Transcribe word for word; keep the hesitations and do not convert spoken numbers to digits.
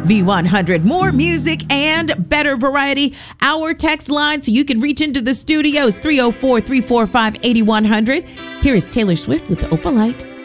V one hundred, more music and better variety. Our text line so you can reach into the studios, three oh four, three four five, eight one hundred. Here is Taylor Swift with the Opalite.